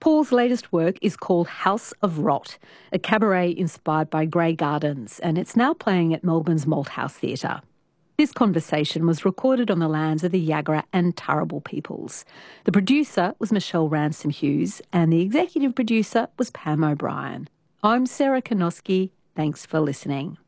Paul's latest work is called House of Rot, a cabaret inspired by Grey Gardens, and it's now playing at Melbourne's Malthouse Theatre. This conversation was recorded on the lands of the Yagara and Turrbal peoples. The producer was Michelle Ransom Hughes and the executive producer was Pam O'Brien. I'm Sarah Konoski. Thanks for listening.